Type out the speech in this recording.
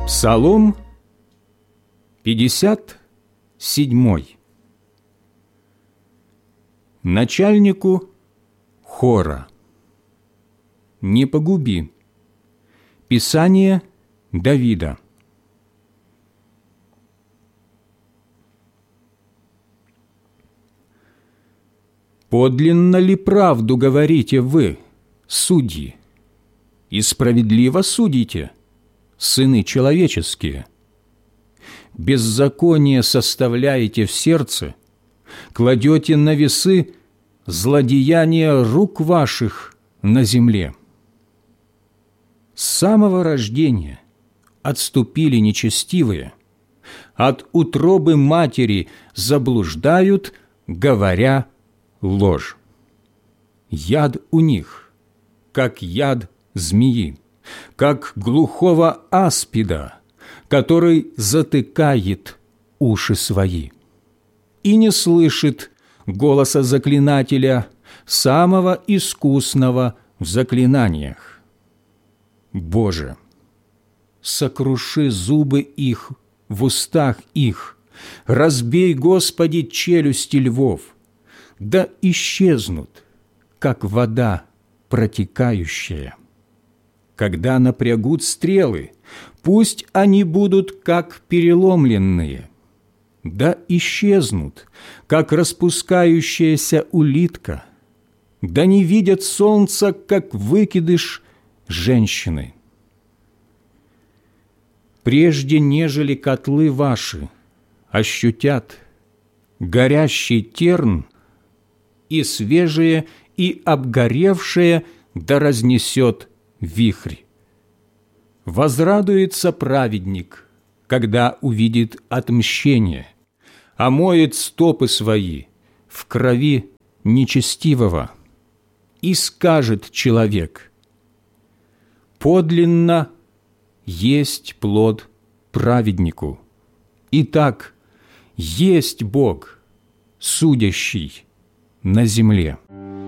Псалом 57. Начальнику хора. Не погуби. Писание Давида. Подлинно ли правду говорите вы, судьи, и справедливо судите, сыны человеческие? Беззаконие составляете в сердце, кладете на весы злодеяния рук ваших на земле. С самого рождения отступили нечестивые, от утробы матери заблуждают, говоря ложь. Яд у них, как яд змеи, как глухого аспида, который затыкает уши свои, и не слышит голоса заклинателя, самого искусного в заклинаниях. Боже, сокруши зубы их в устах их, разбей, Господи, челюсти львов, да исчезнут, как вода протекающая. Когда напрягут стрелы, пусть они будут как переломленные, да исчезнут, как распускающаяся улитка, да не видят солнца, как выкидыш женщины. Прежде нежели котлы ваши ощутят горящий терн, и свежее, и обгоревшее да разнесет вихрь. Возрадуется праведник, когда увидит отмщение, омоет стопы свои в крови нечестивого, и скажет человек: подлинно есть плод праведнику. Итак, есть Бог, судящий на земле.